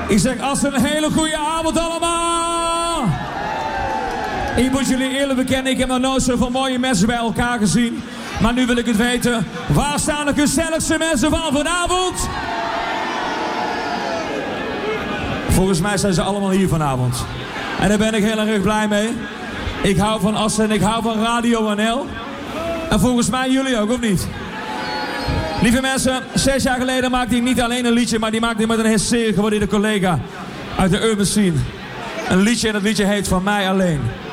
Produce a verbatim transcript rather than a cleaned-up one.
Ik zeg als een hele goede avond allemaal. Ik moet jullie eerlijk bekennen, ik heb nog nooit zoveel mooie mensen bij elkaar gezien. Maar nu wil ik het weten. Waar staan de gezelligste mensen van vanavond? Volgens mij zijn ze allemaal hier vanavond. En daar ben ik heel erg blij mee. Ik hou van Assen en ik hou van Radio N L. En volgens mij jullie ook, of niet? Lieve mensen, zes jaar geleden maakte ik niet alleen een liedje, maar die maakte ik met een heel zeer gewaardeerde collega uit de urban scene. Een liedje en dat liedje heet Van Mij Alleen.